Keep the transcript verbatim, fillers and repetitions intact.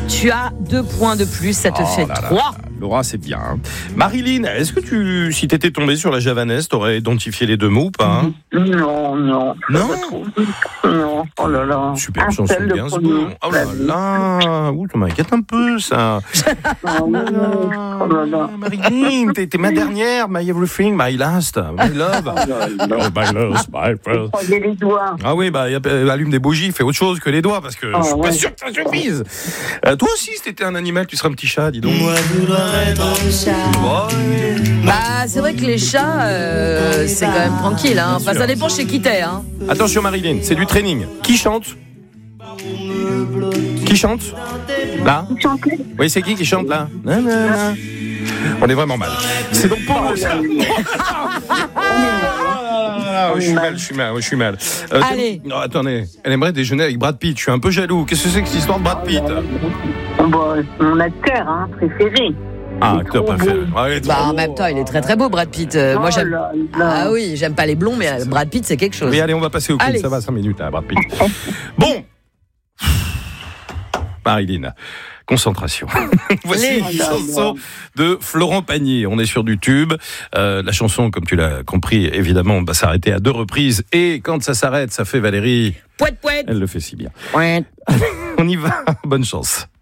tu as deux points de plus, ça te Oh fait là là. trois. Laura, c'est bien. Hein. Marilyn, est-ce que tu, si t'étais tombée sur la javanaise, t'aurais identifié les deux mots ou pas hein Non, non. Non. Non, oh là là. Super Un chanson seul de de Gainsbourg. premier. Oh là là, ouh, tu m'inquiètes un peu, ça. Ah oui, oh là là. Marilyn, t'es, t'es ma dernière, my everything, my last, my love. Oh, my love, my first. Croisez les doigts. Ah oui, bah, y a, euh, allume des bougies, fais autre chose que les doigts, parce que Ah, je suis pas ouais. sûr que ça suffise. Euh, toi aussi, si t'étais un animal, tu serais un petit chat, dis donc. Ouais. Bah, c'est vrai que les chats, euh, c'est quand même tranquille. Hein. Enfin, ça dépend chez qui t'es. Hein. Attention Marilyn, c'est du training. Qui chante Qui chante Là Chanter. Oui, c'est qui qui chante là Nanana. On est vraiment mal. C'est donc pour vous ça. Ah, je suis mal, je suis mal, je suis mal. Euh, Allez. Non, attendez, elle aimerait déjeuner avec Brad Pitt. Je suis un peu jaloux. Qu'est-ce que c'est que cette histoire de Brad Pitt Bon, mon acteur hein, préféré. Ah, Il est acteur trop préféré. beau. Ouais, Bah, trop en beau. même temps, il est très très beau, Brad Pitt. Euh, moi, Oh j'aime. là là. Ah oui, j'aime pas les blonds, mais euh, Brad Pitt, c'est quelque chose. Oui, allez, on va passer au clip. Allez. Ça va, cinq minutes, là, Brad Pitt. Bon. Marilyn, concentration. Voici Les- une chanson de Florent Pagny. On est sur du tube. Euh, la chanson, comme tu l'as compris, évidemment, va s'arrêter à deux reprises. Et quand ça s'arrête, ça fait Valérie. Pouette, pouette. Elle le fait si bien. Pouette. On y va. Bonne chance.